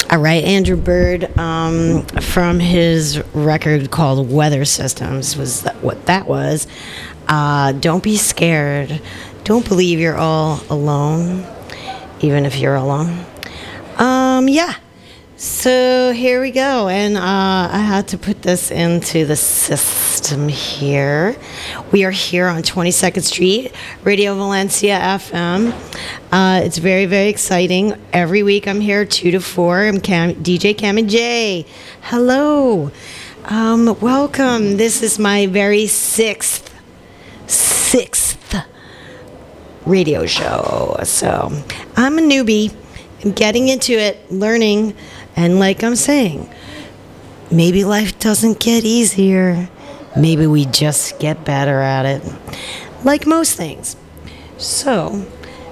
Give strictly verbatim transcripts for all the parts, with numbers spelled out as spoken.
All right, Andrew Bird, um, from his record called Weather Systems, was that what that was. Uh, don't be scared. Don't believe you're all alone, even if you're alone. Um, yeah. So here we go, and uh, I had to put this into the system here. We are here on twenty-second Street, Radio Valencia F M. Uh, it's very, very exciting. Every week I'm here two to four. I'm Cam- D J Cam and J. Hello. Um, welcome. This is my very sixth, sixth radio show. So I'm a newbie. I'm getting into it, learning. And like I'm saying, maybe life doesn't get easier. Maybe we just get better at it. Like most things. So,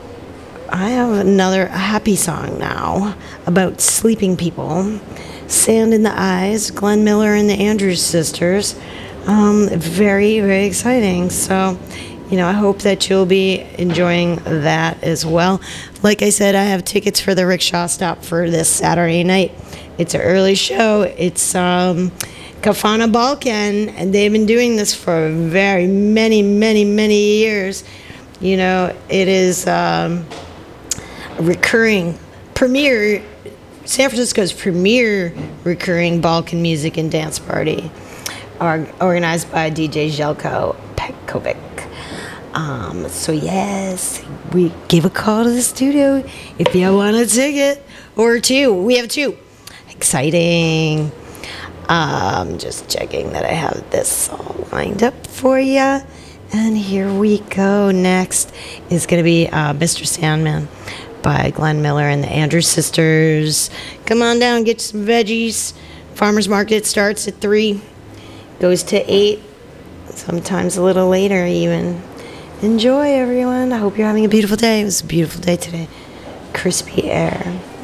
I have another happy song now about sleeping people. Sand in the Eyes, Glenn Miller and the Andrews Sisters. Um, very, very exciting. So, you know, I hope that you'll be enjoying that as well. Like I said, I have tickets for the Rickshaw Stop for this Saturday night. It's an early show. It's um, Kafana Balkan, and they've been doing this for very many, many, many years. You know, it is um, a recurring, premier, San Francisco's premier recurring Balkan music and dance party, organized by D J Željko Pekovic. Um, so yes, we give a call to the studio if you want a ticket or two. We have two. Exciting. Um, just checking that I have this all lined up for you. And here we go. Next is going to be uh, Mister Sandman by Glenn Miller and the Andrews Sisters. Come on down, get some veggies. Farmer's Market starts at three, goes to eight, sometimes a little later even. Enjoy, everyone. I hope you're having a beautiful day. It was a beautiful day today. Crispy air.